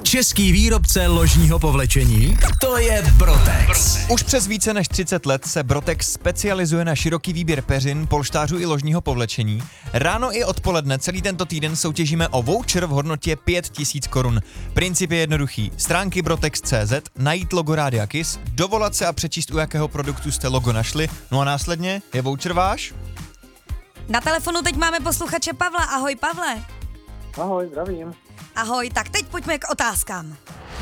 Český výrobce ložního povlečení, to je Brotex. Už přes více než 30 let se Brotex specializuje na široký výběr peřin, polštářů i ložního povlečení. Ráno i odpoledne celý tento týden soutěžíme o voucher v hodnotě 5000 korun. Princip je jednoduchý. Stránky brotex.cz, najít logo Rádia Kiss, dovolat se a přečíst, u jakého produktu jste logo našli, no a následně je voucher váš. Na telefonu teď máme posluchače Pavla. Ahoj, Pavle. Ahoj, zdravím. Ahoj, tak teď pojďme k otázkám.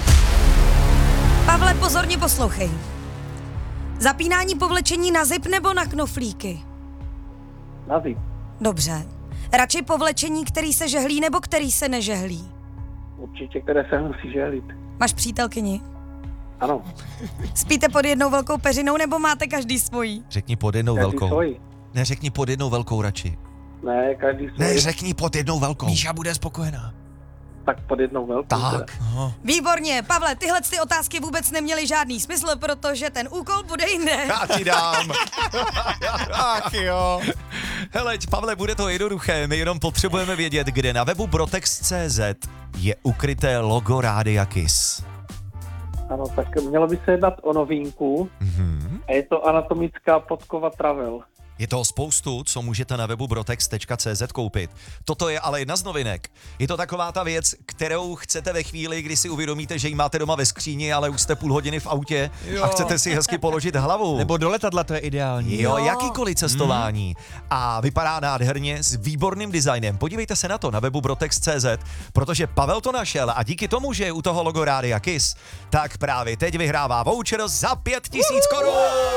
Pavle, pozorně poslouchej. Zapínání povlečení na zip nebo na knoflíky? Na zip. Dobře. Radši povlečení, který se žehlí nebo který se nežehlí? Určitě, které se musí žehlit. Máš přítelkyni? Ano. Spíte pod jednou velkou peřinou nebo máte každý svojí? Řekni pod jednou Každý velkou. svoji. Ne, řekni pod jednou velkou radši. Ne, každý svoji. Ne, řekni pod jednou velkou. Míša bude spokojená. Tak pod jednou velkou. Tak. Aha. Výborně, Pavle, tyhle ty otázky vůbec neměly žádný smysl, protože ten úkol bude jinde. Já ti dám. Ach jo. Hele, Pavle, bude to jednoduché, my jenom potřebujeme vědět, kde na webu brotex.cz je ukryté logo Rádia Kiss. Ano, tak mělo by se jednat o novinku. A je to anatomická podkova Travel. Je toho spoustu, co můžete na webu brotex.cz koupit. Toto je ale jedna z novinek. Je to taková ta věc, kterou chcete ve chvíli, kdy si uvědomíte, že ji máte doma ve skříni, ale už jste půl hodiny v autě a chcete si hezky položit hlavu. Nebo do letadla, to je ideální. Jo, jakýkoliv cestování. A vypadá nádherně s výborným designem. Podívejte se na to na webu brotex.cz, protože Pavel to našel a díky tomu, že je u toho logo Rádia Kiss, tak právě teď vyhrává voucher za 5000 korun.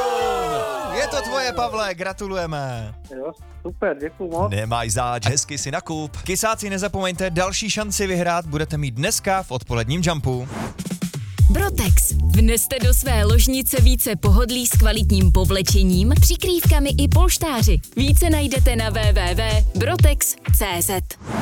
Je to tvoje, Pavle, gratulujeme. Jo, super, děkuju moc. Nemáš zač, hezky si nakup. Kysáci, nezapomeňte, další šanci vyhrát budete mít dneska v odpoledním Jumpu. Brotex. Vneste do své ložnice více pohodlí s kvalitním povlečením, přikrývkami i polštáři. Více najdete na www.brotex.cz.